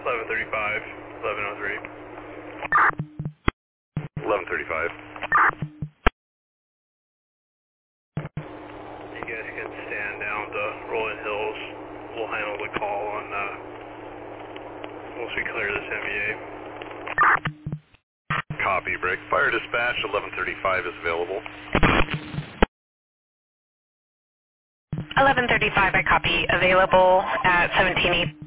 1135, 1103. 1135. You guys can stand down to Rolling Hills. We'll handle the call on once we clear this MVA. Copy, Brick. Fire dispatch 1135 is available. 1135, I copy. Available at 17